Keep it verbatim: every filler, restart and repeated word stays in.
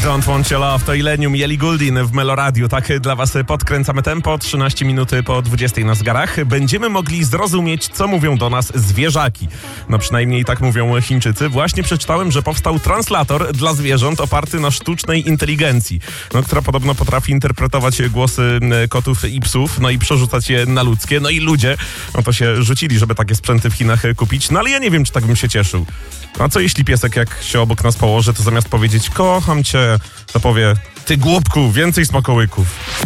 Don't Want Your Love to Illenium i Ellie Goulding w Meloradiu. Tak dla was podkręcamy tempo. trzynaście minut po dwudziestej na zegarach. Będziemy mogli zrozumieć, co mówią do nas zwierzaki. No przynajmniej tak mówią Chińczycy. Właśnie przeczytałem, że powstał translator dla zwierząt oparty na sztucznej inteligencji, no, która podobno potrafi interpretować głosy kotów i psów, no i przerzucać je na ludzkie. No i ludzie, no to się rzucili, żeby takie sprzęty w Chinach kupić. No ale ja nie wiem, czy tak bym się cieszył. A co jeśli piesek, jak się obok nas położy, to zamiast powiedzieć kocham cię, to powie ty głupku, więcej smakołyków.